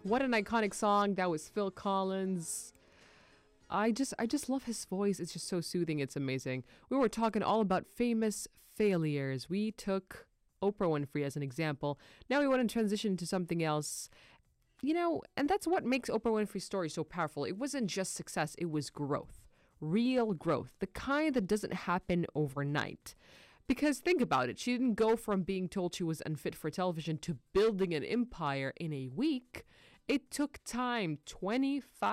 What an iconic song. That was Phil Collins. I just love his voice. It's just so soothing. It's amazing. We were talking all about famous failures. We took Oprah Winfrey as an example. Now we want to transition to something else. And that's what makes Oprah Winfrey's story so powerful. It wasn't just success, it was growth. Real growth, the kind that doesn't happen overnight. Because think about it, she didn't go from being told she was unfit for television to building an empire in a week. It took time, 25